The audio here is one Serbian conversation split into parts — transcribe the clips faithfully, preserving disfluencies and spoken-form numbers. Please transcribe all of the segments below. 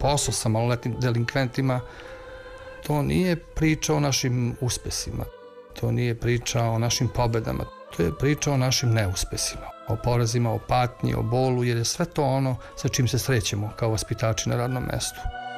posao sa maloletnim delinkventima, to nije priča o našim uspesima, to nije priča o našim pobedama, to je priča o našim neuspesima, o porazima, o patnji, o bolu, jer je sve to ono sa čim se srećemo kao vaspitači na radnom mestu.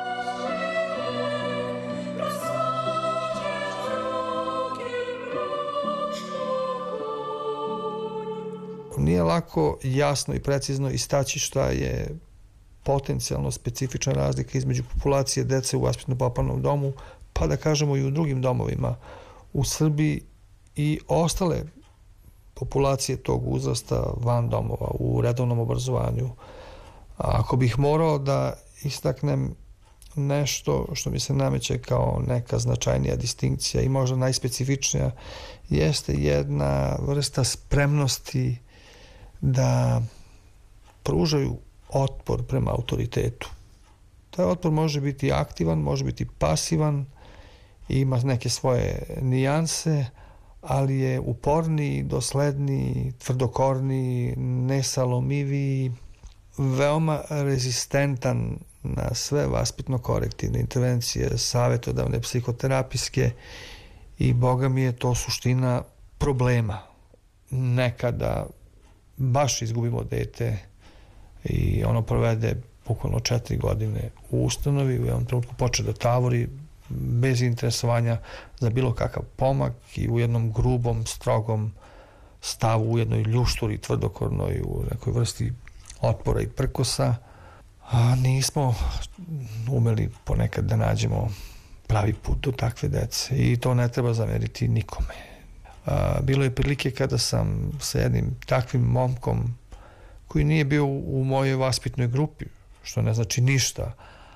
Nije lako jasno i precizno istaći šta je potencijalno specifična razlika između populacije dece u vaspitno-popravnom domu, pa da kažemo i u drugim domovima u Srbiji i ostale populacije tog uzrasta van domova u redovnom obrazovanju. A ako bih morao da istaknem nešto što mi se nameće kao neka značajnija distinkcija i možda najspecifičnija, jeste jedna vrsta spremnosti da pružaju otpor prema autoritetu. Taj otpor može biti aktivan, može biti pasivan, ima neke svoje nijanse, ali je uporniji, dosledniji, tvrdokorniji, nesalomiviji, veoma rezistentan na sve vaspitno-korektivne intervencije, savetodavne, psihoterapijske i boga mi je to suština problema. Nekada baš izgubimo dete i ono provede bukvalno četiri godine u ustanovi, u jednom trenutku počne da tavori bez interesovanja za bilo kakav pomak i u jednom grubom, strogom stavu, u jednoj ljušturi tvrdokornoj, u nekoj vrsti otpora i prkosa, a nismo umeli ponekad da nađemo pravi put do takve dece i to ne treba zameriti nikome. A, bilo je prilike kada sam sa jednim takvim momkom koji nije bio u mojoj vaspitnoj grupi, što ne znači ništa,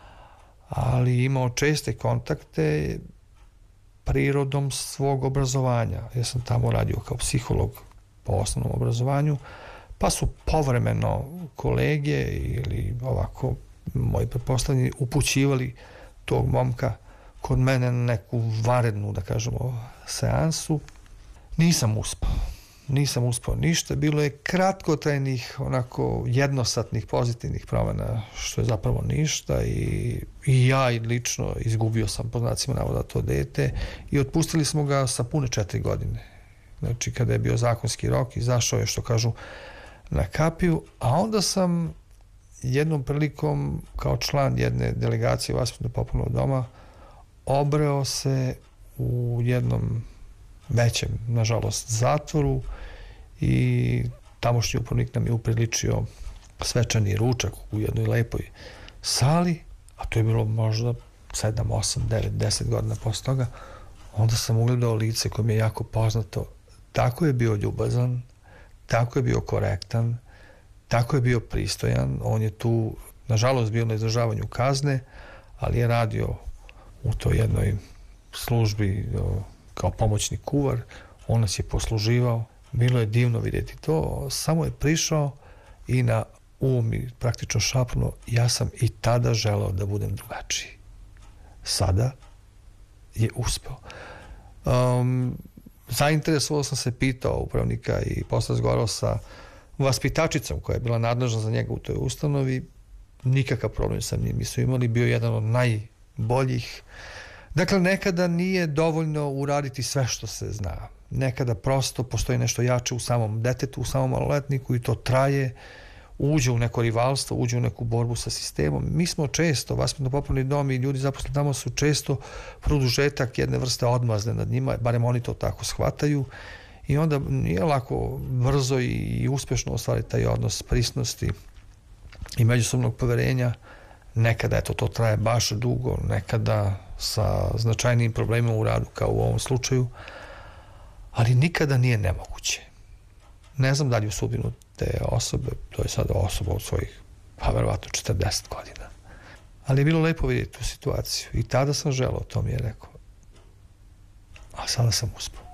ali imao česte kontakte prirodom svog obrazovanja. Ja sam tamo radio kao psiholog po osnovnom obrazovanju, pa su povremeno kolege ili ovako moji pretpostavljeni upućivali tog momka kod mene na neku vanrednu, da kažemo, seansu. Nisam uspao. Nisam uspao ništa. Bilo je kratkotrajnih, onako jednosatnih pozitivnih promena, što je zapravo ništa i, i ja i lično izgubio sam po znacima navoda to dete i otpustili smo ga sa pune četiri godine. Znači, kada je bio zakonski rok, izašao je, što kažu, na kapiju, a onda sam jednom prilikom kao član jedne delegacije vaspitno-popravnog doma obreo se u jednom većem, nažalost, zatvoru i tamošnji upravnik nam je upriličio svečani ručak u jednoj lepoj sali, a to je bilo možda sedam, osam, devet, deset godina posle toga. Onda sam ugledao lice koje mi je jako poznato. Tako je bio ljubazan, tako je bio korektan, tako je bio pristojan. On je tu, nažalost, bio na izdržavanju kazne, ali je radio u toj jednoj službi kao pomoćni kuvar. On nas je posluživao. Bilo je divno vidjeti to. Samo je prišao i na um i praktično šapnuo: ja sam i tada želeo da budem drugačiji. Sada je uspeo. Um, zainteresovao sam se, pitao upravnika i posle razgovarao sa vaspitačicom koja je bila nadležna za njega u toj ustanovi. Nikakav problem sa njim nisu imali, bio jedan od najboljih. Dakle, nekada nije dovoljno uraditi sve što se zna. Nekada prosto postoji nešto jače u samom detetu, u samom maloletniku i to traje, uđe u neko rivalstvo, uđe u neku borbu sa sistemom. Mi smo često, vaspitno-popravni dom i ljudi zaposleni tamo su često produžetak jedne vrste odmazde nad njima, barem oni to tako shvataju, i onda nije lako brzo i uspešno ostvariti taj odnos prisnosti i međusobnog poverenja. Nekada, eto, to traje baš dugo, nekada sa značajnim problemima u radu, kao u ovom slučaju, ali nikada nije nemoguće. Ne znam da li u sudbinu te osobe, to je sada osoba od svojih, pa verovatno četrdeset godina. Ali je bilo lepo vidjeti tu situaciju i tada sam želeo, to mi je rekao. A sada sam uspao.